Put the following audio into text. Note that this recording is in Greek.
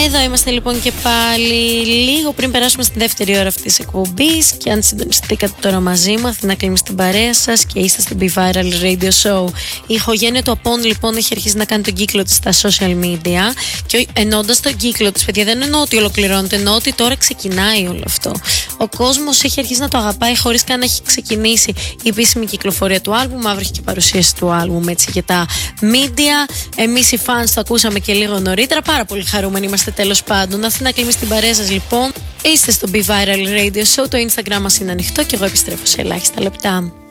Εδώ είμαστε λοιπόν και πάλι λίγο πριν περάσουμε στη δεύτερη ώρα αυτής της εκπομπής. Και αν συντονιστήκατε τώρα μαζί μου, Αθηνά Κλίμη στην παρέα σας και είστε στο Be Viral Radio Show. Η ηχογένεια του Απών λοιπόν έχει αρχίσει να κάνει τον κύκλο της στα social media. Και εννοώντας τον κύκλο της, παιδιά, δεν εννοώ ότι ολοκληρώνεται, εννοώ ότι τώρα ξεκινάει όλο αυτό. Ο κόσμος έχει αρχίσει να το αγαπάει χωρίς καν να έχει ξεκινήσει η επίσημη κυκλοφορία του άλμπουμ. Αύριο και παρουσίαση του άλμπουμ έτσι για τα media. Εμείς οι fans το ακούσαμε και λίγο νωρίτερα. Πάρα πολύ χαρούμενοι είμαστε τέλος πάντων. Αθηνά Κλίμη στην παρέα σας λοιπόν. Είστε στο Be Viral Radio Show. Το Instagram μας είναι ανοιχτό και εγώ επιστρέφω σε ελάχιστα λεπτά.